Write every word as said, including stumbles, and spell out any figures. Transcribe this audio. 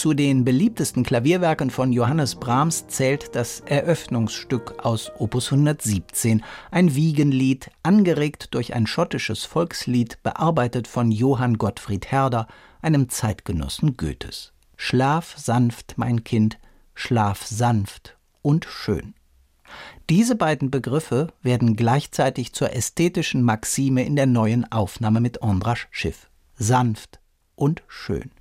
Zu den beliebtesten Klavierwerken von Johannes Brahms zählt das Eröffnungsstück aus Opus hundertsiebzehn, ein Wiegenlied, angeregt durch ein schottisches Volkslied, bearbeitet von Johann Gottfried Herder, einem Zeitgenossen Goethes. Schlaf sanft, mein Kind, schlaf sanft und schön. Diese beiden Begriffe werden gleichzeitig zur ästhetischen Maxime in der neuen Aufnahme mit Ondráš Schiff. Sanft und schön.